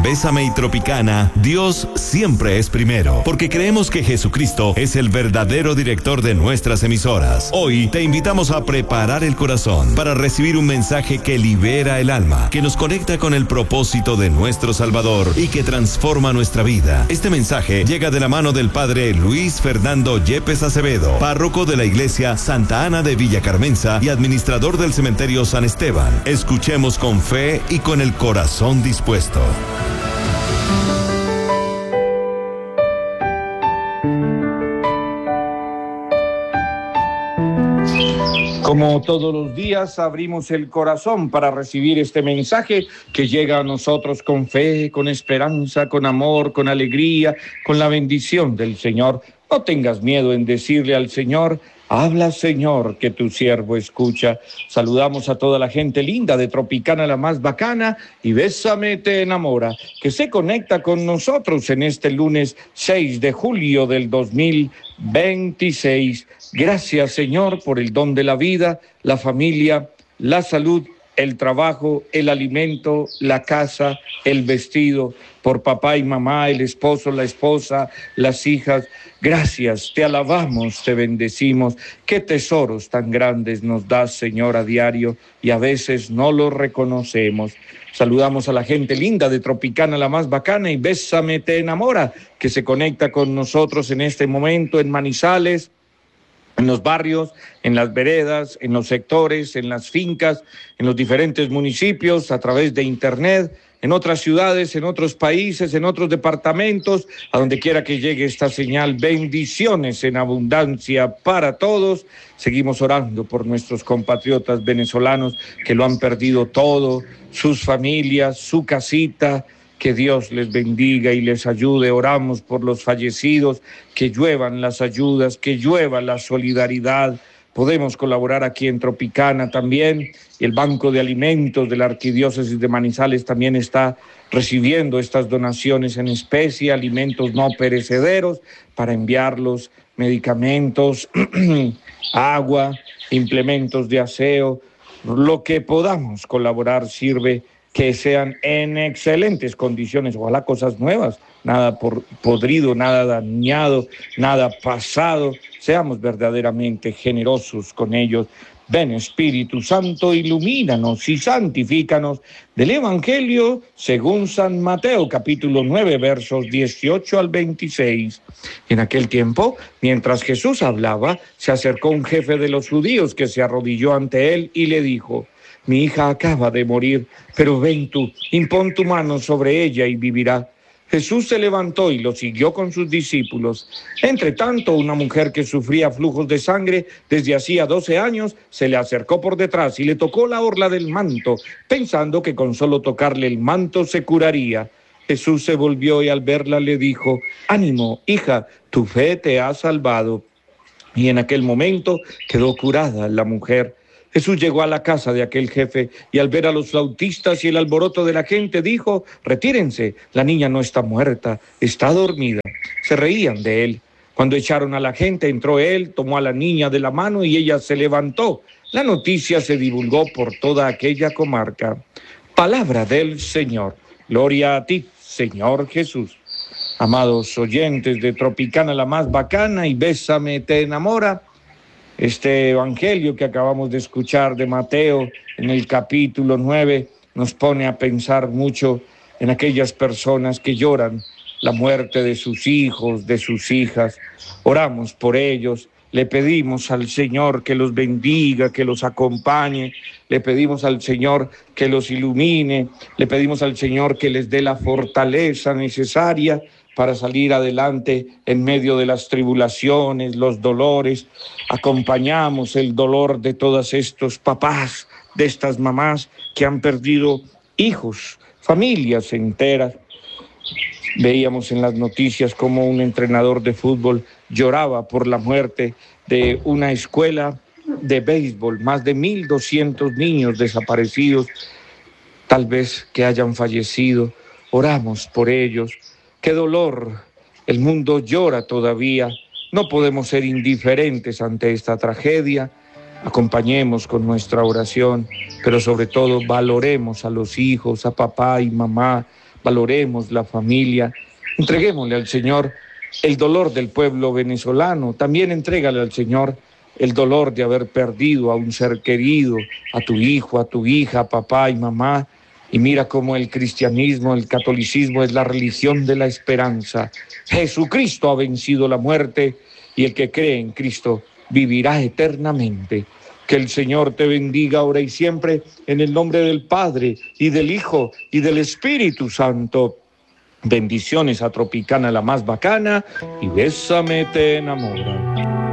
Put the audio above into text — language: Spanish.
En Bésame y Tropicana, Dios siempre es primero, porque creemos que Jesucristo es el verdadero director de nuestras emisoras. Hoy te invitamos a preparar el corazón para recibir un mensaje que libera el alma, que nos conecta con el propósito de nuestro Salvador y que transforma nuestra vida. Este mensaje llega de la mano del Padre Luis Fernando Yepes Acevedo, párroco de la Iglesia Santa Ana de Villa Carmenza y administrador del Cementerio San Esteban. Escuchemos con fe y con el corazón dispuesto. Como todos los días, abrimos el corazón para recibir este mensaje que llega a nosotros con fe, con esperanza, con amor, con alegría, con la bendición del Señor. No tengas miedo en decirle al Señor: habla, Señor, que tu siervo escucha. Saludamos a toda la gente linda de Tropicana, la más bacana, y Bésame te enamora, que se conecta con nosotros en este lunes 6 de julio del 2026. Gracias, Señor, por el don de la vida, la familia, la salud, el trabajo, el alimento, la casa, el vestido, por papá y mamá, el esposo, la esposa, las hijas. Gracias, te alabamos, te bendecimos. Qué tesoros tan grandes nos das, Señor, a diario, y a veces no los reconocemos. Saludamos a la gente linda de Tropicana, la más bacana, y Bésame te enamora, que se conecta con nosotros en este momento en Manizales, en los barrios, en las veredas, en los sectores, en las fincas, en los diferentes municipios, a través de internet, en otras ciudades, en otros países, en otros departamentos, a donde quiera que llegue esta señal. Bendiciones en abundancia para todos. Seguimos orando por nuestros compatriotas venezolanos que lo han perdido todo, sus familias, su casita. Que Dios les bendiga y les ayude. Oramos por los fallecidos, que lluevan las ayudas, que llueva la solidaridad. Podemos colaborar aquí en Tropicana también. El Banco de Alimentos de la Arquidiócesis de Manizales también está recibiendo estas donaciones en especie, alimentos no perecederos, para enviarlos, medicamentos, agua, implementos de aseo. Lo que podamos colaborar sirve, que sean en excelentes condiciones, ojalá cosas nuevas, nada podrido, nada dañado, nada pasado. Seamos verdaderamente generosos con ellos. Ven, Espíritu Santo, ilumínanos y santifícanos. Del Evangelio según San Mateo, capítulo 9, versos 18 al 26. En aquel tiempo, mientras Jesús hablaba, se acercó un jefe de los judíos que se arrodilló ante él y le dijo: mi hija acaba de morir, pero ven tú, impón tu mano sobre ella y vivirá. Jesús se levantó y lo siguió con sus discípulos. Entre tanto, una mujer que sufría flujos de sangre desde hacía 12 años se le acercó por detrás y le tocó la orla del manto, pensando que con solo tocarle el manto se curaría. Jesús se volvió y al verla le dijo: ánimo, hija, tu fe te ha salvado. Y en aquel momento quedó curada la mujer. Jesús llegó a la casa de aquel jefe y al ver a los flautistas y el alboroto de la gente dijo: retírense, la niña no está muerta, está dormida. Se reían de él. Cuando echaron a la gente, entró él, tomó a la niña de la mano y ella se levantó. La noticia se divulgó por toda aquella comarca. Palabra del Señor. Gloria a ti, Señor Jesús. Amados oyentes de Tropicana, la más bacana, y Bésame te enamora. Este evangelio que acabamos de escuchar de Mateo en el capítulo 9 nos pone a pensar mucho en aquellas personas que lloran la muerte de sus hijos, de sus hijas. Oramos por ellos, le pedimos al Señor que los bendiga, que los acompañe, le pedimos al Señor que los ilumine, le pedimos al Señor que les dé la fortaleza necesaria para salir adelante en medio de las tribulaciones, los dolores. Acompañamos el dolor de todos estos papás, de estas mamás que han perdido hijos, familias enteras. Veíamos en las noticias cómo un entrenador de fútbol lloraba por la muerte de una escuela de béisbol, más de 1,200 niños desaparecidos, tal vez que hayan fallecido. Oramos por ellos. ¡Qué dolor! El mundo llora todavía. No podemos ser indiferentes ante esta tragedia. Acompañemos con nuestra oración, pero sobre todo valoremos a los hijos, a papá y mamá, valoremos la familia, entreguémosle al Señor el dolor del pueblo venezolano, también entrégale al Señor el dolor de haber perdido a un ser querido, a tu hijo, a tu hija, papá y mamá. Y mira cómo el cristianismo, el catolicismo es la religión de la esperanza. Jesucristo ha vencido la muerte y el que cree en Cristo vivirá eternamente. Que el Señor te bendiga ahora y siempre, en el nombre del Padre y del Hijo y del Espíritu Santo. Bendiciones a Tropicana, la más bacana, y Bésame te enamora.